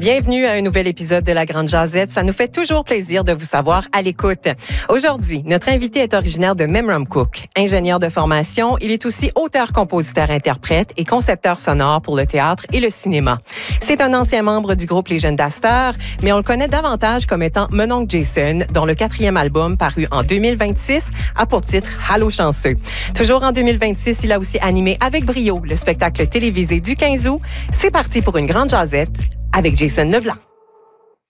Bienvenue à un nouvel épisode de La Grande Jazette. Ça nous fait toujours plaisir de vous savoir à l'écoute. Aujourd'hui, notre invité est originaire de Memramcook. Ingénieur de formation, il est aussi auteur, compositeur, interprète et concepteur sonore pour le théâtre et le cinéma. C'est un ancien membre du groupe Les Jeunes d'Astor, mais on le connaît davantage comme étant Mon oncle Jason, dont le 4e album, paru en 2026, a pour titre Allô chanceux. Toujours en 2026, il a aussi animé avec brio le spectacle télévisé du 15 août. C'est parti pour une grande jazette avec Jason Leblanc.